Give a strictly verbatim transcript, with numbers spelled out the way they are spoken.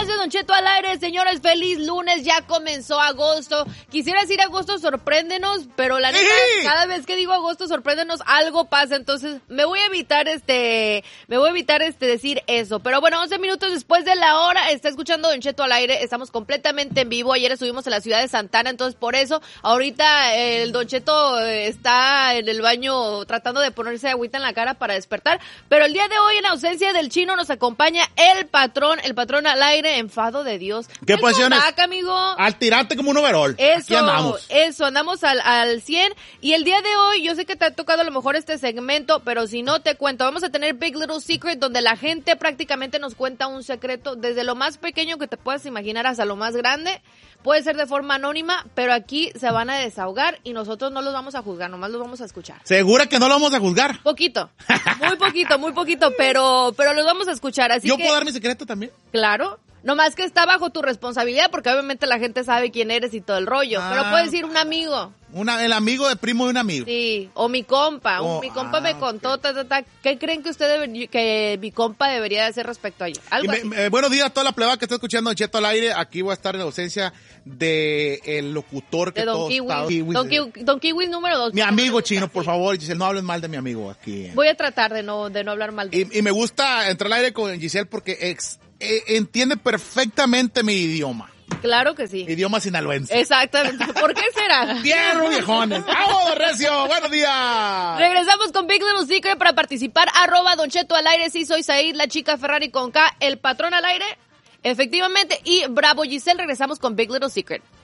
más de Don Cheto al aire, señores, feliz lunes, ya comenzó agosto. Quisiera decir agosto, sorpréndenos, pero la neta, ¡Sí! cada vez que digo agosto, sorpréndenos, algo pasa, entonces me voy a evitar este, me voy a evitar este decir eso. Pero bueno, once minutos después de la hora, está escuchando Don Cheto al aire, estamos completamente en vivo, ayer estuvimos en la ciudad de Santana, entonces por eso, ahorita el Don Cheto está en el baño tratando de ponerse agüita en la cara para despertar, pero el día de hoy, en ausencia del Chino, nos acompaña el patrón, el patrón al aire, enfado de Dios. ¿Qué pasiones? Amigo. Al tirarte como un overall. Eso, Aquí andamos. eso, andamos al, al cien. Y el día de hoy, yo sé que te ha tocado a lo mejor este segmento, pero si no te cuento, vamos a tener Big Little Secret, donde la gente prácticamente nos cuenta un secreto, desde lo más pequeño que te puedas imaginar hasta lo más grande. Puede ser de forma anónima, pero aquí se van a desahogar y nosotros no los vamos a juzgar, nomás los vamos a escuchar. ¿Segura que no lo vamos a juzgar? Poquito, muy poquito, muy poquito, pero, pero los vamos a escuchar, así ¿Yo que... puedo dar mi secreto también? Claro. Nomás que está bajo tu responsabilidad, porque obviamente la gente sabe quién eres y todo el rollo. Ah. Pero puedes decir un amigo. Una, el amigo de primo de un amigo. Sí, o mi compa. Oh, un, mi compa ah, me contó, ta, ta, ta. ¿Qué creen que usted debe, que mi compa debería de hacer respecto a ello? Algo Y así. me- me- buenos días a toda la plebada que está escuchando Don Cheto al aire. Aquí voy a estar en ausencia de el locutor que De Don todos Kiwi. está- Kiwi. Don, Kiwi. Don Kiwi número dos. Mi amigo Chino, por favor, Giselle, no hablen mal de mi amigo aquí. Voy a tratar de no, de no hablar mal de él. Y, y me gusta entrar al aire con Giselle porque ex- eh, entiende perfectamente mi idioma. Claro que sí. Mi idioma sinaloense. Exactamente. ¿Por qué será? ¡Fierro, viejones! ¡Vamos, Recio! ¡Buenos días! Regresamos con Big Little Secret para participar. Arroba Don Cheto al aire. Sí, soy Said, la chica Ferrari con K, el patrón al aire. Efectivamente. Y Bravo Giselle, regresamos con Big Little Secret.